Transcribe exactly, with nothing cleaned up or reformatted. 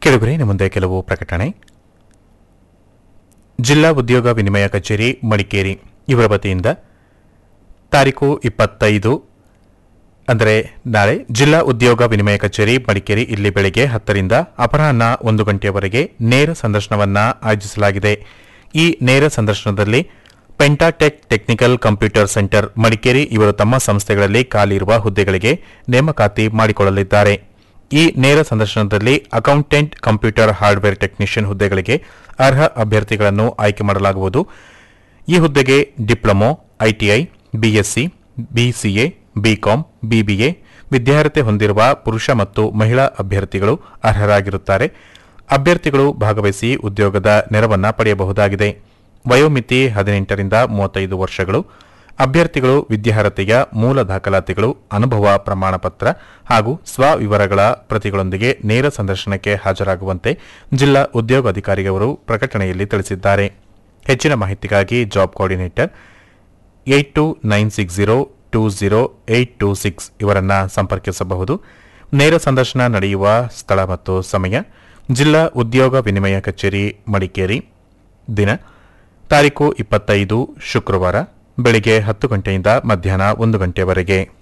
ಕೆಳಗಡೆ ನಿಮ್ಮ ಮುಂದೆ ಕೆಲವು ಪ್ರಕಟಣೆ. ಜಿಲ್ಲಾ ಉದ್ಯೋಗ ವಿನಿಮಯ ಕಚೇರಿ ಮಡಿಕೇರಿ ಇವರ ವತಿಯಿಂದ ತಾರೀಕು ಇಪ್ಪತ್ತೈದು ಅಂದರೆ ನಾಳೆ ಜಿಲ್ಲಾ ಉದ್ಯೋಗ ವಿನಿಮಯ ಕಚೇರಿ ಮಡಿಕೇರಿ ಇಲ್ಲಿ ಬೆಳಗ್ಗೆ ಹತ್ತರಿಂದ ಅಪರಾಹ್ನ ಒಂದು ಗಂಟೆಯವರೆಗೆ ನೇರ ಸಂದರ್ಶನವನ್ನು ಆಯೋಜಿಸಲಾಗಿದೆ. ಈ ನೇರ ಸಂದರ್ಶನದಲ್ಲಿ ಪೆಂಟಾಟೆಕ್ ಟೆಕ್ನಿಕಲ್ ಕಂಪ್ಯೂಟರ್ ಸೆಂಟರ್ ಮಡಿಕೇರಿ ಇವರು ತಮ್ಮ ಸಂಸ್ಥೆಗಳಲ್ಲಿ ಖಾಲಿ ಇರುವ ಹುದ್ದೆಗಳಿಗೆ ನೇಮಕಾತಿ ಮಾಡಿಕೊಳ್ಳಲಿದ್ದಾರೆ. ಈ ನೇರ ಸಂದರ್ಶನದಲ್ಲಿ ಅಕೌಂಟೆಂಟ್ ಕಂಪ್ಯೂಟರ್ ಹಾರ್ಡ್ವೇರ್ ಟೆಕ್ನಿಷಿಯನ್ ಹುದ್ದೆಗಳಿಗೆ ಅರ್ಹ ಅಭ್ಯರ್ಥಿಗಳನ್ನು ಆಯ್ಕೆ ಮಾಡಲಾಗುವುದು. ಈ ಹುದ್ದೆಗೆ diploma, ITI, BSc, BCA, BCom, BBA ವಿದ್ಯಾರ್ಹತೆ ಹೊಂದಿರುವ ಪುರುಷ ಮತ್ತು ಮಹಿಳಾ ಅಭ್ಯರ್ಥಿಗಳು ಅರ್ಹರಾಗಿರುತ್ತಾರೆ. ಅಭ್ಯರ್ಥಿಗಳು ಭಾಗವಹಿಸಿ ಉದ್ಯೋಗದ ನೆರವನ್ನು ಪಡೆಯಬಹುದಾಗಿದೆ. ವಯೋಮಿತಿ ಹದಿನೆಂಟರಿಂದ ಮೂವತ್ತೈದು ವರ್ಷಗಳು. ಅಭ್ಯರ್ಥಿಗಳು ವಿದ್ಯಾರ್ಹತೆಯ ಮೂಲ ದಾಖಲಾತಿಗಳು, ಅನುಭವ ಪ್ರಮಾಣಪತ್ರ ಹಾಗೂ ಸ್ವವಿವರಗಳ ಪ್ರತಿಗಳೊಂದಿಗೆ ನೇರ ಸಂದರ್ಶನಕ್ಕೆ ಹಾಜರಾಗುವಂತೆ ಜಿಲ್ಲಾ ಉದ್ಯೋಗಾಧಿಕಾರಿಯವರು ಪ್ರಕಟಣೆಯಲ್ಲಿ ತಿಳಿಸಿದ್ದಾರೆ. ಹೆಚ್ಚಿನ ಮಾಹಿತಿಗಾಗಿ job coordinator eight to nine six zero two zero eight two six ಇವರನ್ನು ಸಂಪರ್ಕಿಸಬಹುದು. ನೇರ ಸಂದರ್ಶನ ನಡೆಯುವ ಸ್ಥಳ ಮತ್ತು ಸಮಯ ಜಿಲ್ಲಾ ಉದ್ಯೋಗ ವಿನಿಮಯ ಕಚೇರಿ ಮಡಿಕೇರಿ. ದಿನ ತಾರೀಕು ಇಪ್ಪತ್ತೈದು ಶುಕ್ರವಾರ ಬೆಳಿಗ್ಗೆ ಹತ್ತು ಗಂಟೆಯಿಂದ ಮಧ್ಯಾಹ್ನ ಒಂದು ಗಂಟೆವರೆಗೆ.